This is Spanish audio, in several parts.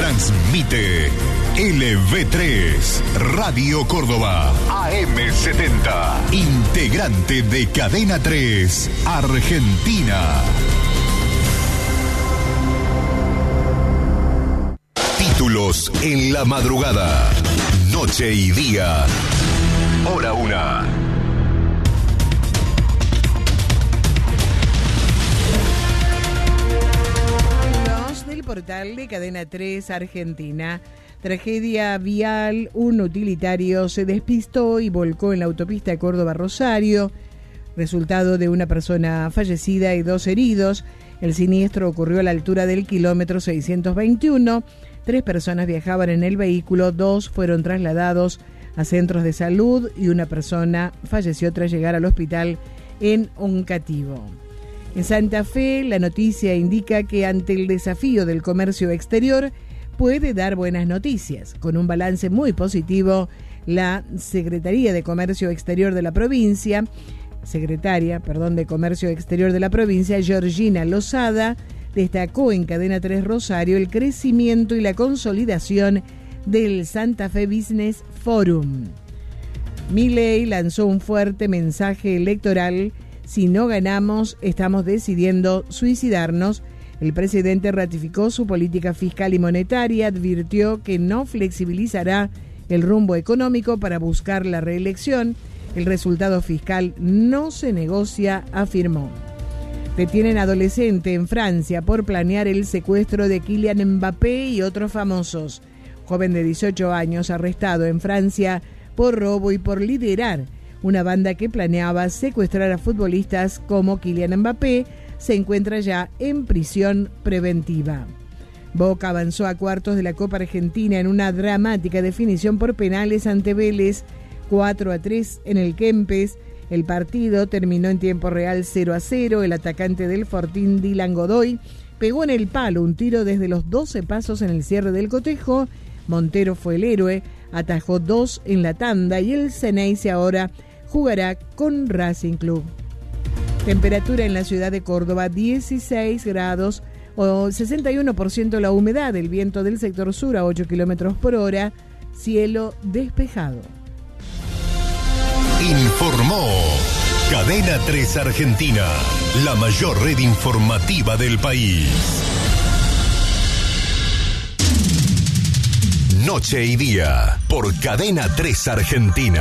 Transmite LV3, Radio Córdoba, AM70, integrante de Cadena 3, Argentina. Títulos en la madrugada, noche y día, hora 1. Del portal de Cadena 3 Argentina. Tragedia vial, un utilitario se despistó y volcó en la autopista Córdoba-Rosario, resultado de una persona fallecida y 2 heridos. El siniestro ocurrió a la altura del kilómetro 621. 3 personas viajaban en el vehículo, 2 fueron trasladados a centros de salud y una persona falleció tras llegar al hospital en Oncativo. En Santa Fe, la noticia indica que ante el desafío del comercio exterior puede dar buenas noticias. Con un balance muy positivo, la Secretaria de Comercio Exterior de la provincia, Georgina Lozada, destacó en Cadena 3 Rosario el crecimiento y la consolidación del Santa Fe Business Forum. Milei lanzó un fuerte mensaje electoral: si no ganamos, estamos decidiendo suicidarnos. El presidente ratificó su política fiscal y monetaria, advirtió que no flexibilizará el rumbo económico para buscar la reelección. El resultado fiscal no se negocia, afirmó. Detienen adolescente en Francia por planear el secuestro de Kylian Mbappé y otros famosos. Joven de 18 años arrestado en Francia por robo y por liderar una banda que planeaba secuestrar a futbolistas como Kylian Mbappé, se encuentra ya en prisión preventiva. Boca avanzó a cuartos de la Copa Argentina en una dramática definición por penales ante Vélez, 4-3 en el Kempes. El partido terminó en tiempo real 0-0. El atacante del Fortín, Dylan Godoy, pegó en el palo un tiro desde los 12 pasos en el cierre del cotejo. Montero fue el héroe, atajó 2 en la tanda y el Ceneice ahora jugará con Racing Club. Temperatura en la ciudad de Córdoba, 16 grados o 61% la humedad, el viento del sector sur a 8 kilómetros por hora, cielo despejado. Informó Cadena 3 Argentina, la mayor red informativa del país. Noche y día, por Cadena 3 Argentina.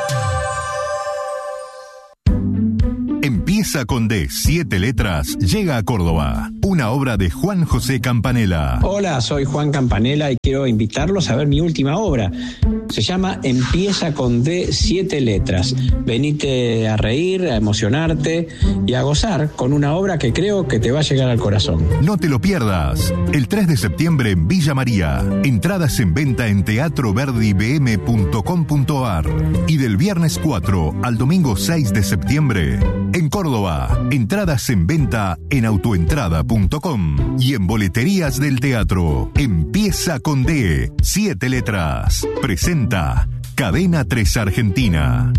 Empieza con D, 7 letras, llega a Córdoba. Una obra de Juan José Campanella. Hola, soy Juan Campanella y quiero invitarlos a ver mi última obra. Se llama Empieza con D, 7 letras. Venite a reír, a emocionarte y a gozar con una obra que creo que te va a llegar al corazón. No te lo pierdas. El 3 de septiembre en Villa María. Entradas en venta en teatroverdibm.com.ar. Y del viernes 4 al domingo 6 de septiembre en Córdoba. Entradas en venta en autoentrada.com y en boleterías del teatro. Empieza con D, 7 letras. Presenta Cadena 3 Argentina.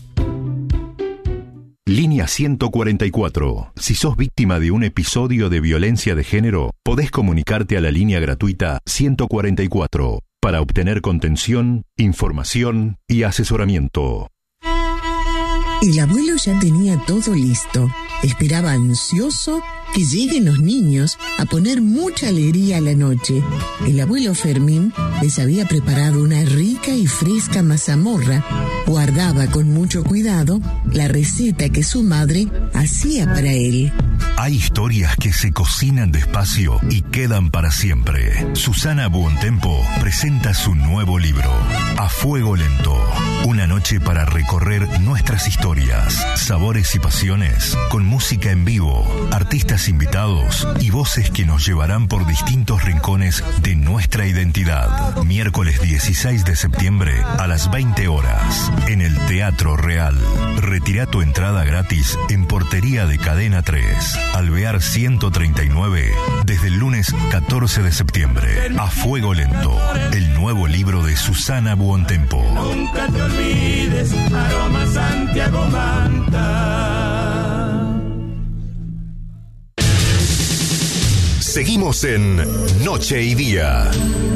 Línea 144. Si sos víctima de un episodio de violencia de género, podés comunicarte a la línea gratuita 144 para obtener contención, información y asesoramiento. El abuelo ya tenía todo listo. Esperaba ansioso que lleguen los niños a poner mucha alegría a la noche. El abuelo Fermín les había preparado una rica y fresca mazamorra. Guardaba con mucho cuidado la receta que su madre hacía para él. Hay historias que se cocinan despacio y quedan para siempre. Susana Buontempo presenta su nuevo libro, A Fuego Lento. Una noche para recorrer nuestras historias, sabores y pasiones, con música en vivo, artistas invitados y voces que nos llevarán por distintos rincones de nuestra identidad. Miércoles 16 de septiembre a las 20 horas en el Teatro Real. Retira tu entrada gratis en portería de Cadena 3, Alvear 139, desde el lunes 14 de septiembre. A Fuego Lento, el nuevo libro de Susana Buontempo. Nunca te olvides, Aroma Santiago Manta. Seguimos en Noche y Día.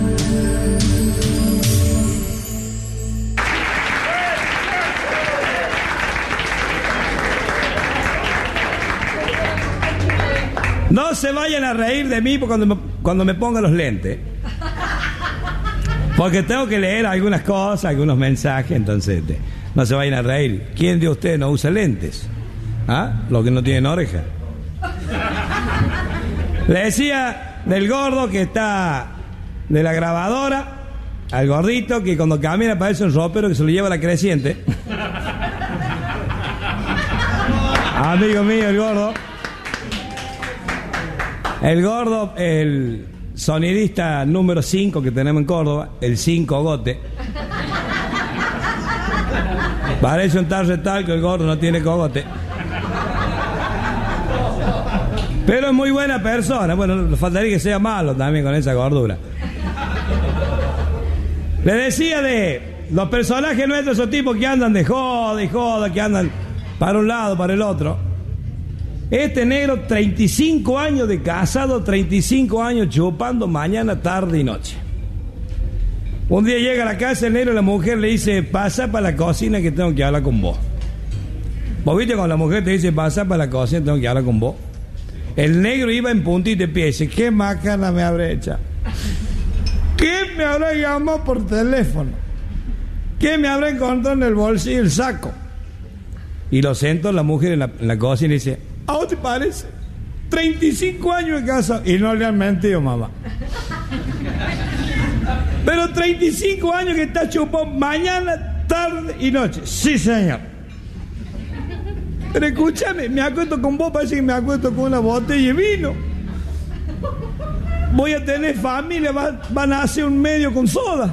No se vayan a reír de mí cuando me ponga los lentes. Porque tengo que leer algunas cosas, algunos mensajes, entonces no se vayan a reír. ¿Quién de ustedes no usa lentes? ¿Ah? Los que no tienen oreja. Le decía del gordo que está de la grabadora, al gordito que cuando camina parece un ropero que se lo lleva a la creciente. Amigo mío, el gordo. El gordo, el sonidista número 5 que tenemos en Córdoba, el 5 Gote. Parece un tal retal que el gordo no tiene cogote. Pero es muy buena persona. Bueno, faltaría que sea malo también con esa gordura. Le decía de los personajes nuestros, esos tipos que andan de joda y joda, que andan para un lado, para el otro. Este negro, 35 años de casado, 35 años chupando mañana, tarde y noche. Un día llega a la casa el negro y la mujer le dice, pasa para la cocina que tengo que hablar con vos. ¿Vos viste cuando la mujer te dice, pasa para la cocina que tengo que hablar con vos? El negro iba en puntita de pie y dice, ¿qué macana me habrá hecho? ¿Qué me habrá llamado por teléfono? ¿Qué me habrá encontrado en el bolsillo el saco? Y lo sentó la mujer en la cocina y dice, ¿a vos te parece? 35 años de casa y no le han mentido, mamá. Pero 35 años que está chupado mañana, tarde y noche. Sí, señor. Pero escúchame, me acuesto con vos, parece que me acuesto con una botella de vino. Voy a tener familia, van a hacer un medio con soda.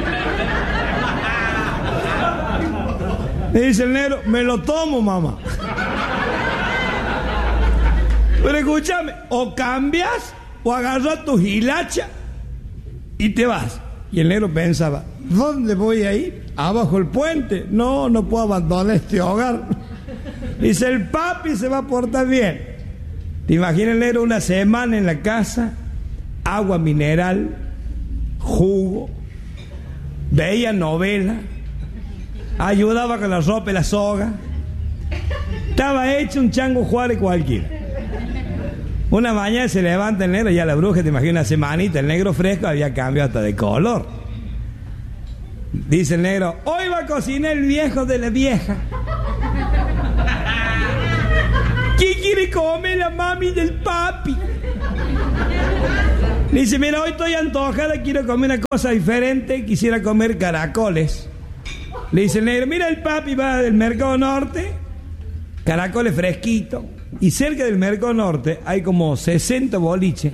Le dice el negro, me lo tomo, mamá. Pero escúchame, o cambias o agarras tu hilacha y te vas. Y el negro pensaba, ¿dónde voy a ir? ¿Abajo el puente? No, no puedo abandonar este hogar. Dice, el papi se va a portar bien. ¿Te imaginas el negro una semana en la casa? Agua mineral, jugo, veía novela, ayudaba con la ropa y la soga. Estaba hecho un chango Juárez cualquiera. Una mañana se levanta el negro, ya la bruja, te imaginas, una semanita, el negro fresco había cambiado hasta de color. Dice el negro, hoy va a cocinar el viejo de la vieja. ¿Qué quiere comer la mami del papi? Dice, mira, hoy estoy antojada, quiero comer una cosa diferente, quisiera comer caracoles. Le dice el negro, mira, el papi va del Mercado Norte, caracoles fresquitos. Y cerca del Mercado Norte hay como 60 boliches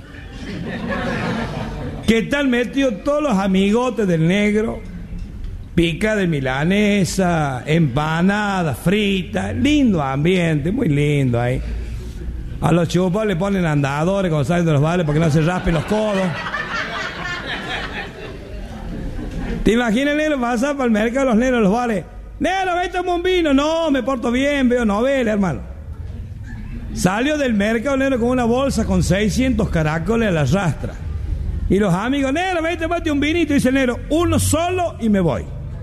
que están metidos todos los amigotes del negro. Pica de milanesa, empanada, frita, lindo ambiente, muy lindo ahí. A los chupas le ponen andadores cuando salen de los bares para que no se raspen los codos. ¿Te imaginas el negro pasar para el mercado de los negros, los bares? Negro, ve, toma un vino. No, me porto bien, veo novela, hermano. Salió del mercado negro con una bolsa con 600 caracoles a la rastra. Y los amigos, negro, vete, mate un vinito. Y dice el negro, uno solo y me voy.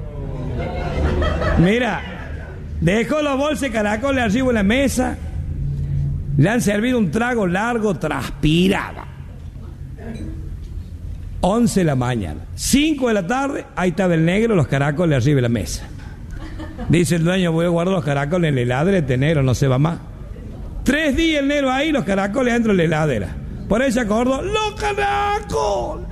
Mira, dejó la bolsa de caracoles arriba en la mesa. Le han servido un trago largo, transpiraba. 11 de la mañana, 5 de la tarde, ahí estaba el negro, los caracoles arriba de la mesa. Dice el dueño, voy a guardar los caracoles en la heladera, este negro no se va más. 3 días el negro ahí, los caracoles dentro de la heladera. Por ahí se acordó, ¡los caracoles!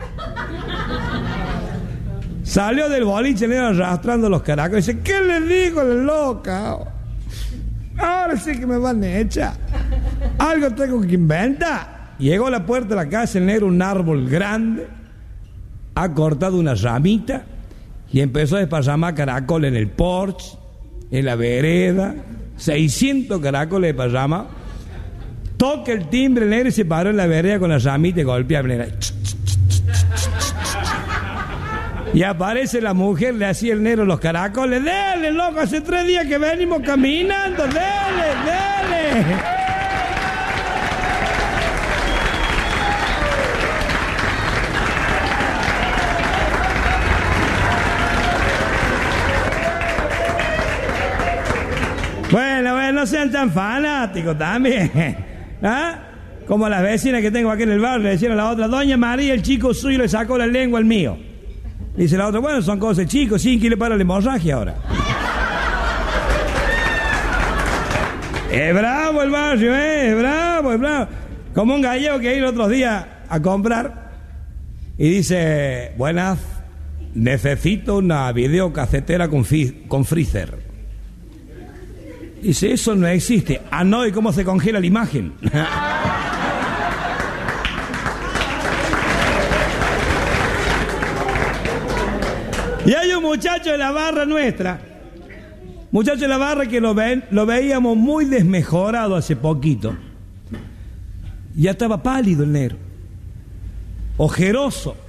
Salió del boliche el negro arrastrando los caracoles. Dice, ¿qué le digo a la loca? Ahora sí que me van a echar. Algo tengo que inventar. Llegó a la puerta de la casa el negro, un árbol grande. Ha cortado una ramita y empezó a desparramar caracoles en el porche, en la vereda. 600 caracoles de parrama. Toca el timbre el negro y se paró en la vereda con la ramita y golpea. Y aparece la mujer, le hacía el negro los caracoles. Dele, loco, hace 3 días que venimos caminando. Dele, dele. no sean tan fanáticos también. ¿Ah? Como las vecinas que tengo aquí en el barrio, le decían a la otra, doña María, el chico suyo le sacó la lengua al mío. Dice la otra, bueno, son cosas chicos, sí, que le para la hemorragia ahora. Es bravo el barrio, es bravo, es bravo. Como un gallego que iba otros días a comprar y dice, buenas, necesito una videocasetera con freezer. Dice, eso no existe. Ah, no, ¿y cómo se congela la imagen? Y hay un muchacho de la barra nuestra, muchacho de la barra que lo veíamos muy desmejorado hace poquito. Ya estaba pálido el negro, ojeroso,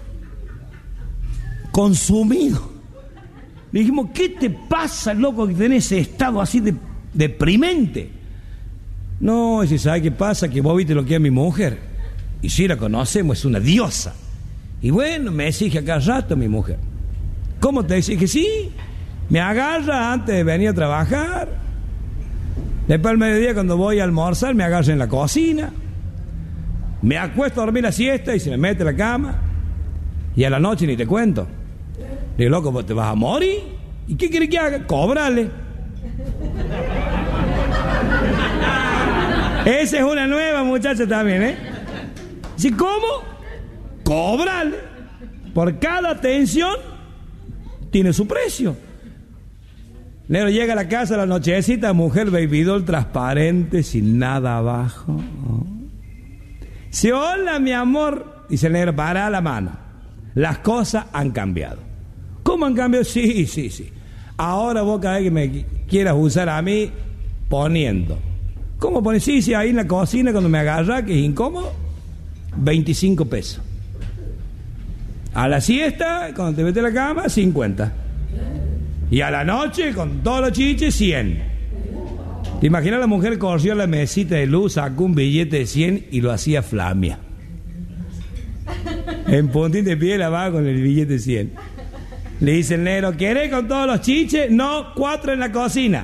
consumido. Le dijimos, ¿qué te pasa, loco, que tenés ese estado así de deprimente? No, si ¿sabe qué pasa? Que vos viste lo que es mi mujer. Y si la conocemos, es una diosa. Y bueno, me exige a cada rato mi mujer. ¿Cómo te exige? Sí, me agarra antes de venir a trabajar. Después al mediodía, cuando voy a almorzar, me agarra en la cocina. Me acuesto a dormir la siesta y se me mete a la cama. Y a la noche ni te cuento. Le digo, loco, ¿vos te vas a morir? ¿Y qué quieres que haga? Cóbrale. Esa es una nueva muchacha también, ¿eh? ¿Sí, cómo? Cóbrale. Por cada atención tiene su precio. Negro llega a la casa a la nochecita, mujer baby doll transparente, sin nada abajo. Dice, hola mi amor. Dice el negro, para la mano. Las cosas han cambiado. ¿Cómo han cambiado? Sí. Ahora vos cada vez que me quieras usar a mí, poniendo. ¿Cómo pones? Sí, ahí en la cocina cuando me agarra, que es incómodo, 25 pesos. A la siesta, cuando te metes a la cama, 50. Y a la noche, con todos los chiches, 100. ¿Te imaginas? La mujer corrió a la mesita de luz, sacó un billete de 100 y lo hacía flamia. En puntín de piel abajo con el billete de 100. Le dice el negro, ¿querés con todos los chiches? No, 4 en la cocina.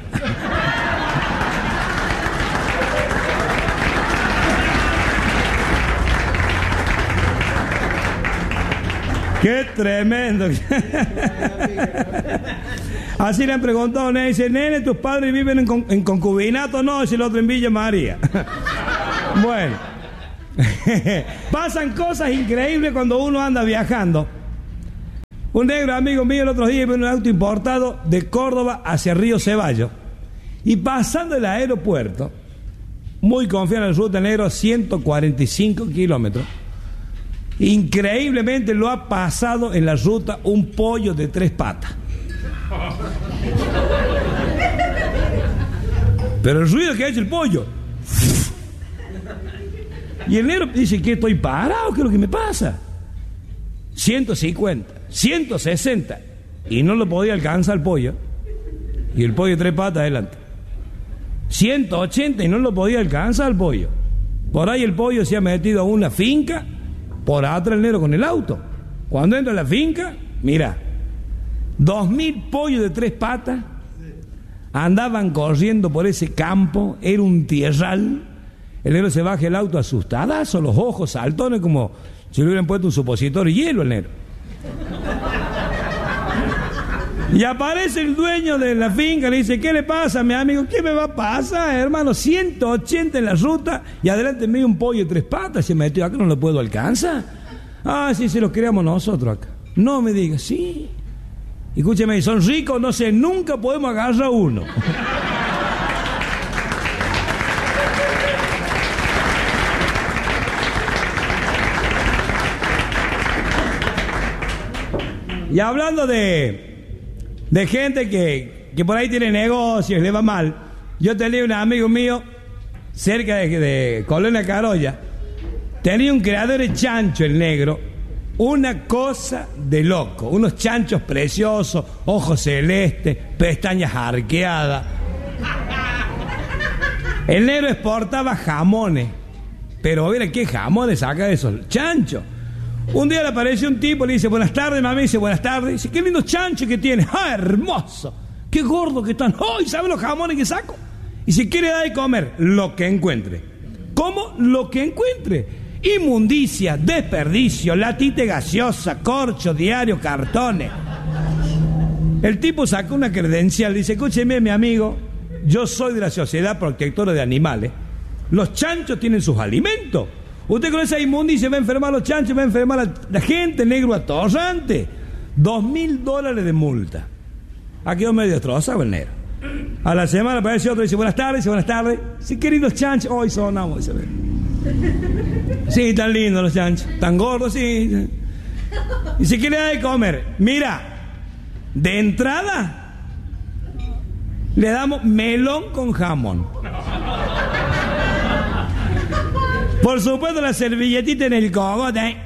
¡Qué tremendo! Así le han preguntado, nene, dice, nene, ¿tus padres viven en concubinato? No, es el otro en Villa María. Bueno, pasan cosas increíbles cuando uno anda viajando. Un negro amigo mío el otro día iba en un auto importado de Córdoba hacia Río Ceballos y pasando el aeropuerto, muy confiado en la ruta, negro, 145 kilómetros. Increíblemente lo ha pasado en la ruta un pollo de 3 patas. Pero el ruido que ha hecho el pollo. Y el negro dice, ¿qué estoy parado? ¿Qué es lo que me pasa? 150, 160. Y no lo podía alcanzar el pollo. Y el pollo de 3 patas adelante. 180 y no lo podía alcanzar el pollo. Por ahí el pollo se ha metido a una finca. Por atrás el negro con el auto. Cuando entra a la finca, mira, 2000 pollos de 3 patas andaban corriendo por ese campo, era un tierral. El negro se baja el auto asustadazo, los ojos saltones como si le hubieran puesto un supositorio de hielo al negro. Y aparece el dueño de la finca, le dice, ¿qué le pasa a mi amigo? ¿Qué me va a pasar, hermano? 180 en la ruta y adelante medio un pollo de 3 patas se metió acá, no lo puedo alcanzar. Ah, sí, se los creamos nosotros acá. No me digas, sí. Escúcheme, son ricos, no sé, nunca podemos agarrar uno. Y hablando de gente que por ahí tiene negocios, le va mal. Yo tenía un amigo mío cerca de Colonia Carolla. Tenía un criadero de chancho, el negro. Una cosa de loco. Unos chanchos preciosos, ojos celestes, pestañas arqueadas. El negro exportaba jamones. Pero mira qué jamones saca de esos chanchos. Un día le apareció un tipo, le dice, buenas tardes, mami, dice, buenas tardes. Dice, qué lindo chancho que tienes. ¡Ah, hermoso! ¡Qué gordo que están! ¡Ay, ¿sabes los jamones que saco? Y si quiere dar de comer, lo que encuentre. ¿Cómo? Lo que encuentre. Inmundicia, desperdicio, latita gaseosa, corcho, diario, cartones. El tipo sacó una credencial, dice, escúcheme mi amigo, yo soy de la Sociedad Protectora de Animales. Los chanchos tienen sus alimentos. Usted con esa inmundicia va a enfermar a los chanchos, va a enfermar a la gente, negro atorrante. $2.000 de multa. Ha quedado medio destrozado el negro. A la semana aparece otro y dice, buenas tardes. Sí, queridos chanchos, hoy sonamos. Sí, tan lindos los chanchos, tan gordos, sí. Y si quiere dar de comer, mira, de entrada le damos melón con jamón. Por supuesto, la servilletita en el cogote.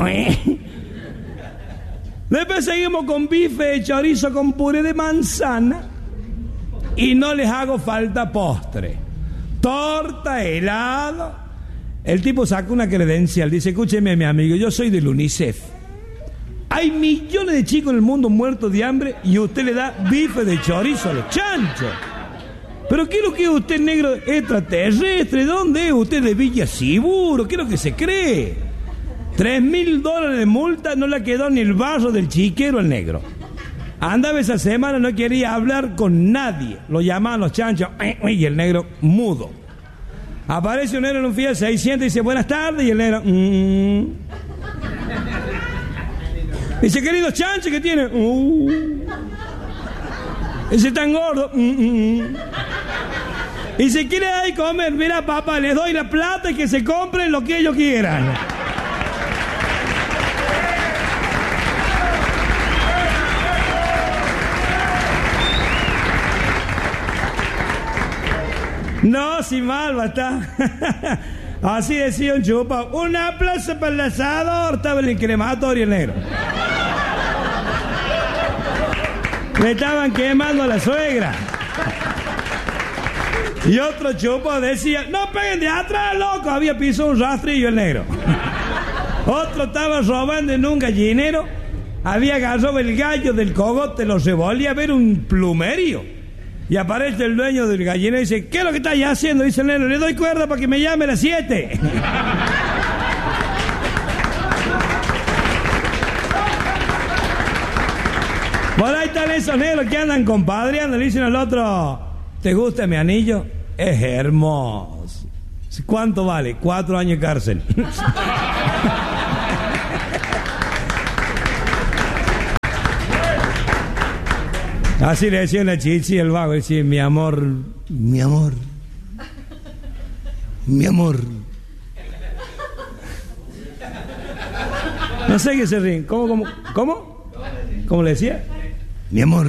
Después seguimos con bife de chorizo con puré de manzana. Y no les hago falta postre. Torta, helado. El tipo sacó una credencial. Dice, escúcheme mi amigo, yo soy del UNICEF. Hay millones de chicos en el mundo muertos de hambre y usted le da bife de chorizo a los chanchos. ¿Pero qué es lo que es usted, negro extraterrestre? ¿Dónde es usted, de Villa Siburo? ¿Qué es lo que se cree? $3.000 de multa, no le quedó ni el barro del chiquero al negro. Andaba esa semana, no quería hablar con nadie. Lo llamaban los chanchos y el negro mudo. Aparece un negro en un Fiat 600 y dice, buenas tardes, y el negro... Dice, queridos chanchos, ¿qué tiene? Dice, tan gordo. Y si quiere dar de comer, mira papá, les doy la plata y que se compren lo que ellos quieran. No, si mal va a estar. Así decía un chupa. Una plaza para el asador. Estaba en el crematorio el negro. Le estaban quemando a la suegra. Y otro chupo decía, no peguen de atrás, loco. Había pisado un rastrillo el negro. Otro estaba robando en un gallinero. Había agarrado el gallo del cogote, lo revolía a ver un plumerio. Y aparece el dueño del gallinero y dice, ¿qué es lo que está ya haciendo? Dice el negro, le doy cuerda para que me llame a las 7. Por ahí están esos negros que andan compadreando. Le dicen al otro, ¿te gusta mi anillo? Es hermoso. ¿Cuánto vale? 4 años de cárcel. Así le decía una chichi el vago, decía, mi amor. No sé qué se ríen. ¿Cómo? ¿Cómo le decía? Mi amor.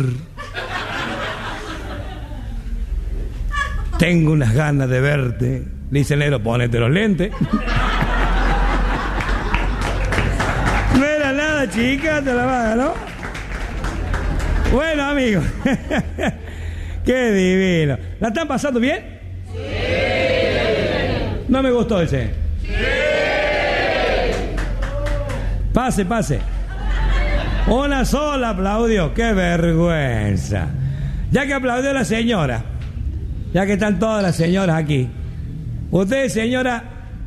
Tengo unas ganas de verte. Le dice el negro, ponete los lentes. No era nada, chica, te la vas, ¿no? Bueno, amigos, qué divino. ¿La están pasando bien? Sí. No me gustó ese. Sí. Pase. Una sola aplaudió, qué vergüenza. Ya que aplaudió la señora, ya que están todas las señoras aquí, ¿usted, señora,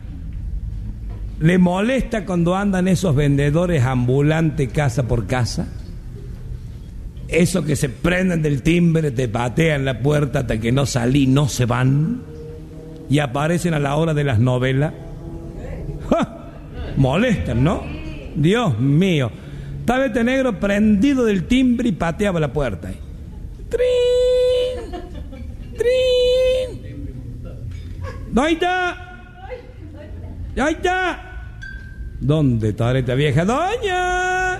le molesta cuando andan esos vendedores ambulantes casa por casa? Esos que se prenden del timbre, te patean la puerta hasta que no salí, no se van y aparecen a la hora de las novelas. ¡Ja! Molestan, ¿no? Dios mío. Estaba este negro prendido del timbre y pateaba la puerta. ¡Trin! ¡Trin! ¿Dónde está? ¿Dónde está esta vieja doña?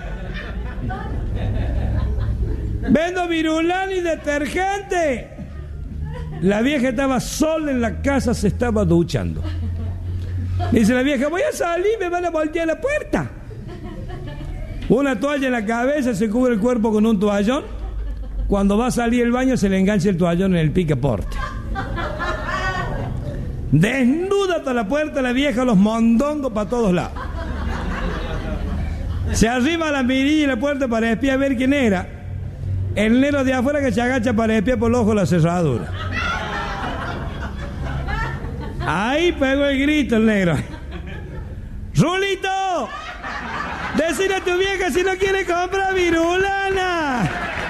Vendo virulán y detergente. La vieja estaba sola en la casa, se estaba duchando. Dice la vieja, voy a salir, me van a voltear la puerta. Una toalla en la cabeza, se cubre el cuerpo con un toallón. Cuando va a salir el baño se le engancha el toallón en el picaporte. Desnuda hasta la puerta la vieja, los mondongos para todos lados. Se arrima a la mirilla y la puerta para espiar a ver quién era. El negro de afuera que se agacha para espiar por el ojo la cerradura. Ahí pegó el grito el negro. ¡Rulito! Decile a tu vieja si no quiere comprar virulana.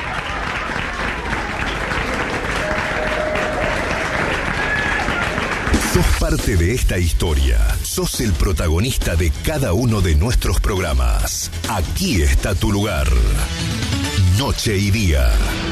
Sos parte de esta historia. Sos el protagonista de cada uno de nuestros programas. Aquí está tu lugar. Noche y Día.